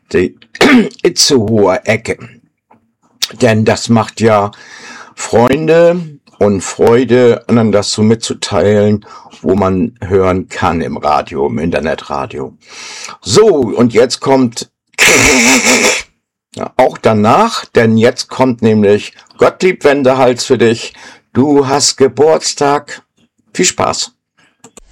die Itzehoer Ecke. Denn das macht ja Freunde und Freude, anderen das so mitzuteilen, wo man hören kann im Radio, im Internetradio. So, und jetzt kommt auch danach, denn jetzt kommt nämlich Gottlieb Wendehals für dich. Du hast Geburtstag. Viel Spaß.